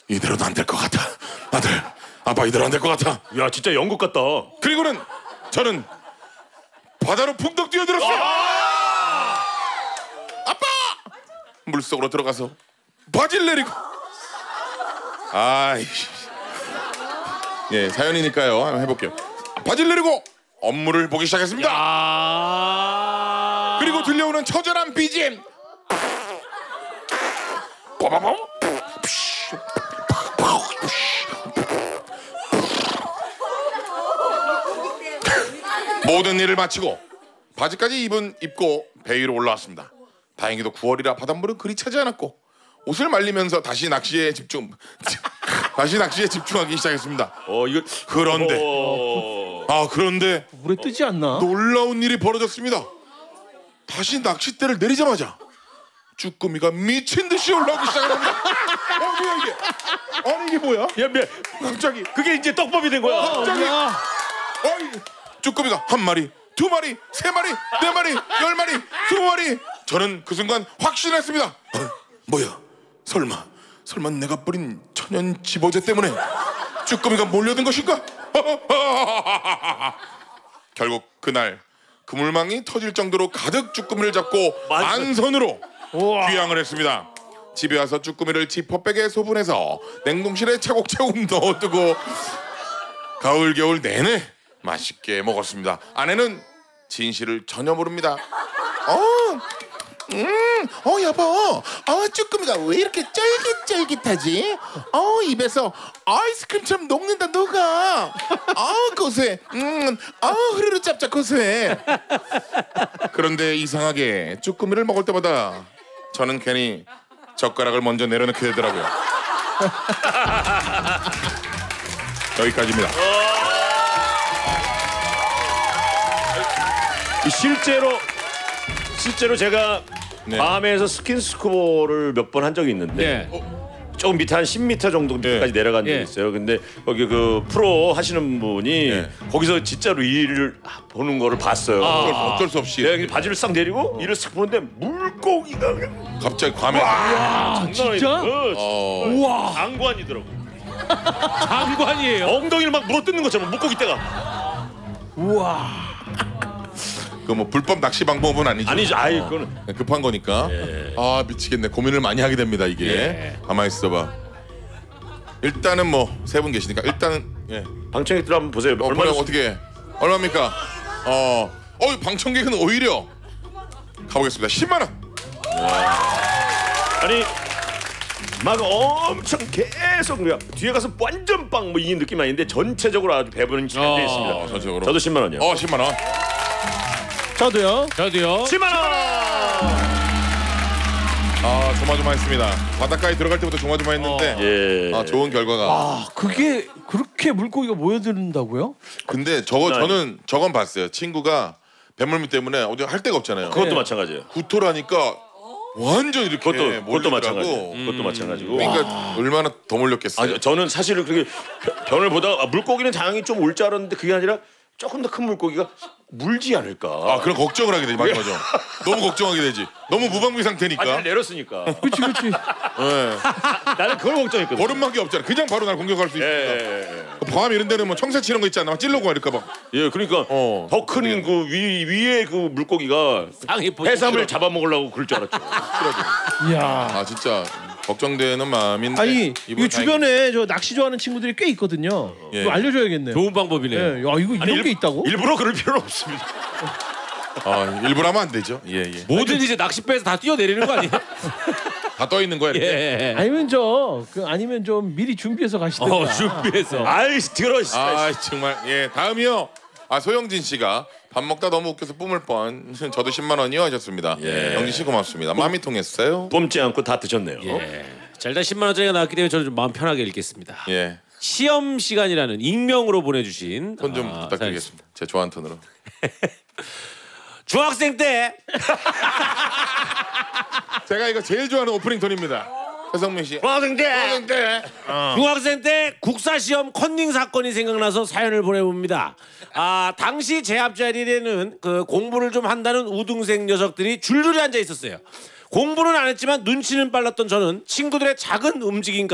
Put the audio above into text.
이대로는 안 될 것 같아. 아들, 아빠 이대로 안 될 것 같아. 야 진짜 연극 같다. 그리고는 저는 바다로 붕덕 뛰어들었어요. 아빠! 물속으로 들어가서 바지를 내리고. 아이씨. 예, 사연이니까요. 한번 해볼게요. 바지를 내리고 업무를 보기 시작했습니다. 그리고 들려오는 처절한 BGM. 모든 일을 마치고 바지까지 입고 배 위로 올라왔습니다. 다행히도 9월이라 바닷물은 그리 차지 않았고 옷을 말리면서 다시 낚시에 집중하기 시작했습니다. 이거 그런데 물에 뜨지 않나? 놀라운 일이 벌어졌습니다. 다시 낚싯대를 내리자마자 쭈꾸미가 미친 듯이 올라오기 시작합니다. 뭐야 이게? 아니 이게 뭐야? 야, 갑자기 그게 이제 떡밥이 된 거야. 갑자기 쭈꾸미가 한 마리, 두 마리, 세 마리, 네 마리, 10마리, 20마리. 저는 그 순간 확신했습니다. 뭐야? 설마 내가 뿌린 천연 집어제 때문에 쭈꾸미가 몰려든 것인가? 결국 그날 그물망이 터질 정도로 가득 쭈꾸미를 잡고 만선으로 귀향을 했습니다. 집에 와서 쭈꾸미를 지퍼백에 소분해서 냉동실에 차곡차곡 넣어두고 가을 겨울 내내 맛있게 먹었습니다. 아내는 진실을 전혀 모릅니다. 여보, 쭈꾸미가 왜 이렇게 쫄깃쫄깃하지? 입에서 아이스크림처럼 녹는다 녹아. 고소해. 흐르르 짭짭 고소해. 그런데 이상하게 쭈꾸미를 먹을 때마다 저는 괜히 젓가락을 먼저 내려놓게 되더라고요. 여기까지입니다. 실제로 제가 밤에서 스킨스쿠버를 몇 번 한 적이 있는데 조금 밑에 한 10m 정도까지 내려간 적이 있어요. 근데 거기 그 프로 하시는 분이 거기서 진짜로 일을 보는 거를 봤어요. 어쩔 수 없이 바지를 싹 내리고 일을 싹 보는데 물고기가 그냥 갑자기 괌에 진짜? 우와 장관이더라고. 장관이에요. 엉덩이를 막 물어뜯는 것처럼 물고기 떼가. 우와. 그 뭐 불법 낚시 방법은 아니죠. 그거는 급한 거니까. 미치겠네. 고민을 많이 하게 됩니다 이게. 가만히 있어봐. 일단은 뭐 세 분 계시니까 일단은 방청객들 한번 보세요. 얼마입니까? 방청객은 오히려 가보겠습니다. 10만 원. 아니 막 엄청 계속 뒤에 가서 완전 빵 뭐 이 느낌 아닌데 전체적으로 아주 배분이 잘 돼 있습니다. 전체적으로. 저도 10만 원이요. 10만 원. 저도요. 10만 원. 조마조마했습니다. 바닷가에 들어갈 때부터 조마조마했는데 좋은 결과가. 그게 그렇게 물고기가 모여든다고요? 근데 저는 저건 봤어요. 친구가 배멀미 때문에 어디 할 데가 없잖아요. 그것도 마찬가지예요. 구토라니까 완전 이렇게 그것도 마찬가지고. 그것도 마찬가지고. 그러니까 얼마나 더 몰렸겠어요. 저는 사실은 그렇게 변을 보다가 물고기는 당연히 좀 올 줄 알았는데 그게 아니라 조금 더 큰 물고기가 물지 않을까. 그런 걱정을 하게 되지. 맞아. 너무 걱정하게 되지. 너무 무방비 상태니까. 바지를 내렸으니까. 그렇지. 나는 그걸 걱정했거든. 보름막이 없잖아. 그냥 바로 날 공격할 수 있으니까. 밤 이런 데는 뭐 청새치 이런 거 있지 않나? 찔러고 이럴까 봐. 그러니까 더 큰 그 위에 그 물고기가 해삼을 잡아먹으려고 그럴 줄 알았죠. 이야. 진짜 걱정되는 마음인데. 이거 주변에 저 낚시 좋아하는 친구들이 꽤 있거든요. 이거 알려줘야겠네요. 좋은 방법이네요. 이런 게 있다고? 일부러 그럴 필요는 없습니다. 일부러 하면 안 되죠. 뭐든 이제 낚싯배에서 다 뛰어내리는 거 아니에요? 다 떠 있는 거야 이렇게. 아니면 좀 미리 준비해서 가시든가. 준비해서. 들어. 정말. 다음이요. 소영진 씨가 밥 먹다 너무 웃겨서 뿜을 뻔. 저도 10만 원이요 하셨습니다. 영진 씨 고맙습니다. 마음이 통했어요. 뿜지 않고 다 드셨네요. 자, 일단 10만 원짜리가 나왔기 때문에 저는 좀 마음 편하게 읽겠습니다. 시험 시간이라는 익명으로 보내주신 톤 좀 부탁드리겠습니다. 제 좋아하는 톤으로. 중학생 때 제가 이거 제일 좋아하는 오프닝 톤입니다. 배성민 씨. 중학생 때 국사시험 컨닝 사건이 생각나서 사연을 보내봅니다. 당시 제 앞자리에는 그 공부를 좀 한다는 우등생 녀석들이 줄줄이 앉아 있었어요. 공부는 안 했지만 눈치는 빨랐던 저는 친구들의 작은 움직임까지